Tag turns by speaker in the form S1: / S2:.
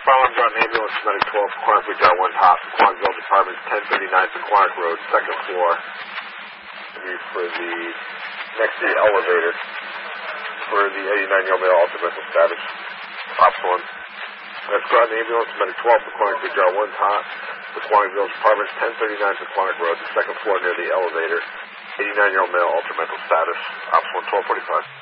S1: Firearms on ambulance, medic 12, Quantic Bridge R1 top, Quantico Department 1039 Quantic Road, second floor. For the next to the elevator for the 89-year-old male, altered mental status, Ops 1. That's Groton Ambulance, medic 12 for Quantic Bridge R1 top, the Quantic Village Apartments, 1039 Quantic Road, the second floor near the elevator, 89-year-old male, altered mental status, Ops 1, 1245.